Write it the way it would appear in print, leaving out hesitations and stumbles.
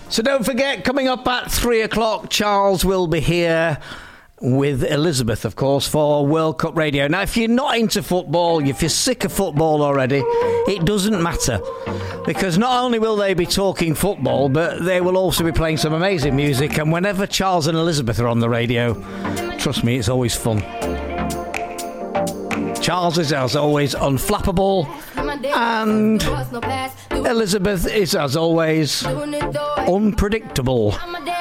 So don't forget, coming up at 3 o'clock, Charles will be here with Elizabeth, of course, for World Cup Radio. Now, if you're not into football, if you're sick of football already, it doesn't matter. Because not only will they be talking football, but they will also be playing some amazing music. And whenever Charles and Elizabeth are on the radio, trust me, it's always fun. Charles is, as always, unflappable. And Elizabeth is, as always, unpredictable.